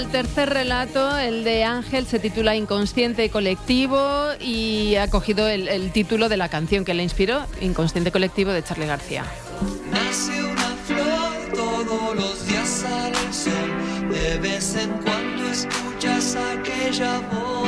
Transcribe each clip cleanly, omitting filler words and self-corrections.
El tercer relato, el de Ángel, se titula Inconsciente Colectivo y ha cogido el título de la canción que le inspiró, Inconsciente Colectivo, de Charly García. Nace una flor, todos los días sale el sol, de vez en cuando escuchas aquella voz.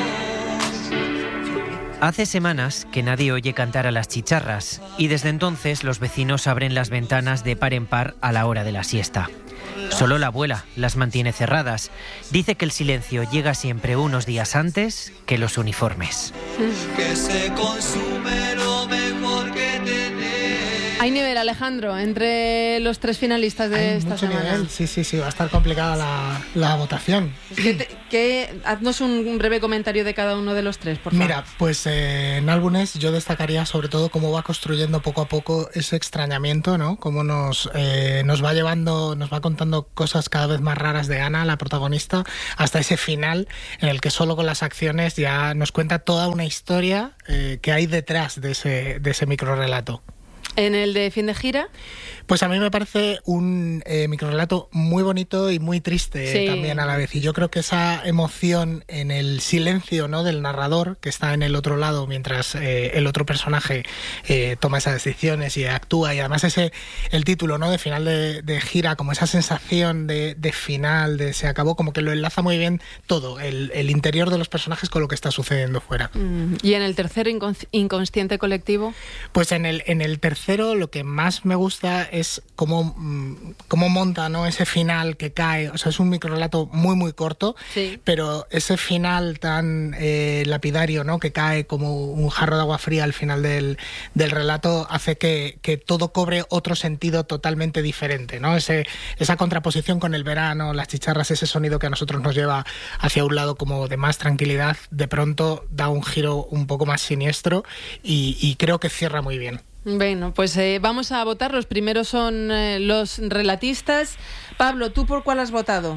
Hace semanas que nadie oye cantar a las chicharras y desde entonces los vecinos abren las ventanas de par en par a la hora de la siesta. Solo la abuela las mantiene cerradas. Dice que el silencio llega siempre unos días antes que los uniformes. Que se consume lo mejor que tenés. Hay nivel, Alejandro, entre los tres finalistas de esta mucho semana. Nivel. Sí, va a estar complicada la votación. Haznos un breve comentario de cada uno de los tres, por favor. Mira, pues en álbumes yo destacaría sobre todo cómo va construyendo poco a poco ese extrañamiento, ¿no? Cómo nos va llevando, nos va contando cosas cada vez más raras de Ana, la protagonista, hasta ese final en el que solo con las acciones ya nos cuenta toda una historia que hay detrás de ese microrrelato. En el de Fin de Gira, pues a mí me parece un microrrelato muy bonito y muy triste también a la vez. Y yo creo que esa emoción en el silencio, ¿no?, del narrador que está en el otro lado mientras el otro personaje toma esas decisiones y actúa. Y además el título, ¿no?, de final de gira, como esa sensación de final, de se acabó, como que lo enlaza muy bien todo, el interior de los personajes con lo que está sucediendo fuera. ¿Y en el tercero, Inconsciente Colectivo? Pues en el tercero lo que más me gusta es cómo monta, ¿no?, ese final que cae. O sea, es un microrrelato muy muy corto, pero ese final tan lapidario, ¿no?, que cae como un jarro de agua fría al final del relato, hace que todo cobre otro sentido totalmente diferente, ¿no? Esa contraposición con el verano, las chicharras, ese sonido que a nosotros nos lleva hacia un lado como de más tranquilidad, de pronto da un giro un poco más siniestro y creo que cierra muy bien. Bueno, pues vamos a votar. Los primeros son los relatistas. Pablo, ¿tú por cuál has votado?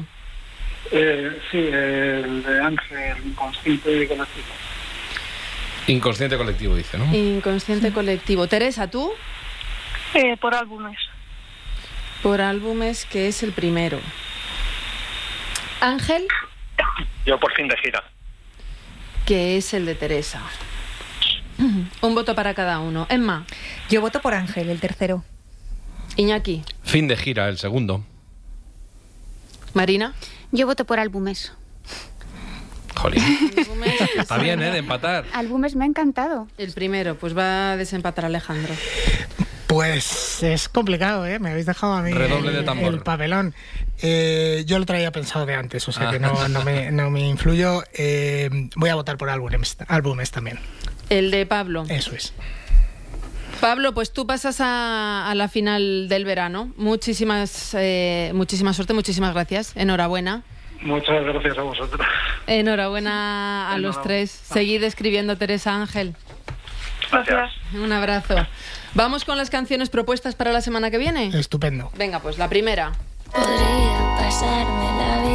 Sí, el de Ángel, Inconsciente Colectivo. Inconsciente Colectivo, dice, ¿no? Inconsciente Colectivo. Teresa, ¿tú? Por álbumes. Por álbumes, que es el primero. Ángel. Yo por Fin de Gira. Que es el de Teresa. Un voto para cada uno. Emma. Yo voto por Ángel, el tercero. Iñaki. Fin de Gira, el segundo. Marina. Yo voto por álbumes. Jolín. Está bien, de empatar. Álbumes me ha encantado. El primero, pues va a desempatar Alejandro. Pues es complicado, ¿eh? Me habéis dejado a mí Redoble de tambor. El papelón. Yo lo traía pensado de antes, o sea que no me influyo. Voy a votar por álbumes también. El de Pablo. Eso es. Pablo, pues tú pasas a la final del verano. Muchísima suerte, muchísimas gracias. Enhorabuena. Muchas gracias a vosotros. Enhorabuena a los tres. Seguid escribiendo, Teresa, Ángel. Gracias. Un abrazo. ¿Vamos con las canciones propuestas para la semana que viene? Estupendo. Venga, pues la primera. Podría pasarme la vida